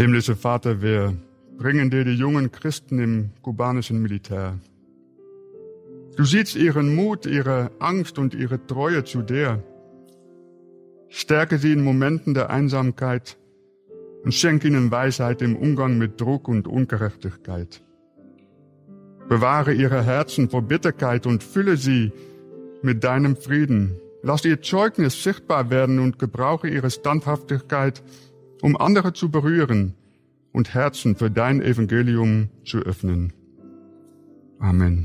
Himmlischer Vater, wir bringen dir die jungen Christen im kubanischen Militär. Du siehst ihren Mut, ihre Angst und ihre Treue zu dir. Stärke sie in Momenten der Einsamkeit und schenk ihnen Weisheit im Umgang mit Druck und Ungerechtigkeit. Bewahre ihre Herzen vor Bitterkeit und fülle sie mit deinem Frieden. Lass ihr Zeugnis sichtbar werden und gebrauche ihre Standhaftigkeit, um andere zu berühren und Herzen für dein Evangelium zu öffnen. Amen.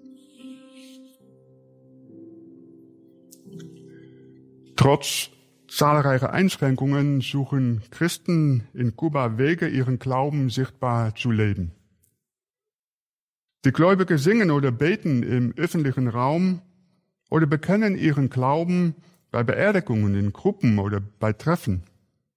Trotz zahlreicher Einschränkungen suchen Christen in Kuba Wege, ihren Glauben sichtbar zu leben. Die Gläubigen singen oder beten im öffentlichen Raum oder bekennen ihren Glauben bei Beerdigungen, in Gruppen oder bei Treffen.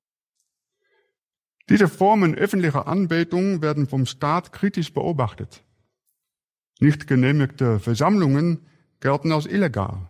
Diese Formen öffentlicher Anbetung werden vom Staat kritisch beobachtet. Nicht genehmigte Versammlungen gelten als illegal.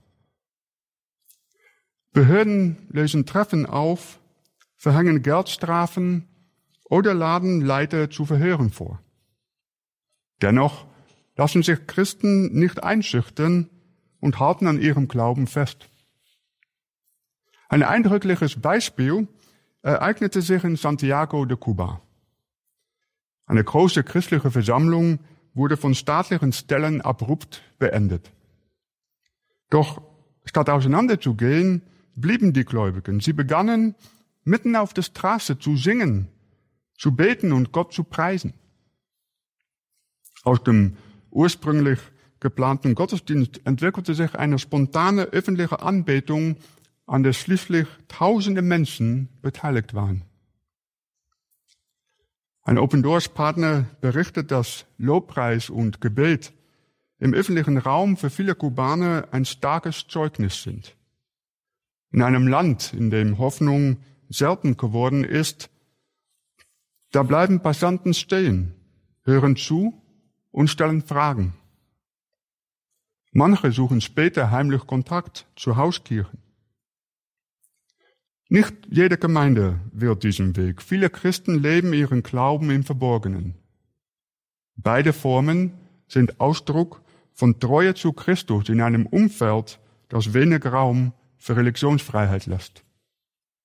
Behörden lösen Treffen auf, verhängen Geldstrafen oder laden Leiter zu Verhören vor. Dennoch lassen sich Christen nicht einschüchtern und halten an ihrem Glauben fest. Ein eindrückliches Beispiel ereignete sich in Santiago de Cuba. Eine große christliche Versammlung wurde von staatlichen Stellen abrupt beendet. Doch statt auseinanderzugehen, blieben die Gläubigen. Sie begannen, mitten auf der Straße zu singen, zu beten und Gott zu preisen. Aus dem ursprünglich geplanten Gottesdienst entwickelte sich eine spontane öffentliche Anbetung, an der schließlich tausende Menschen beteiligt waren. Ein Open-Doors-Partner berichtet, dass Lobpreis und Gebet im öffentlichen Raum für viele Kubaner ein starkes Zeugnis sind. In einem Land, in dem Hoffnung selten geworden ist, da bleiben Passanten stehen, hören zu und stellen Fragen. Manche suchen später heimlich Kontakt zu Hauskirchen. Nicht jede Gemeinde wählt diesen Weg. Viele Christen leben ihren Glauben im Verborgenen. Beide Formen sind Ausdruck von Treue zu Christus in einem Umfeld, das wenig Raum für Religionsfreiheit lässt.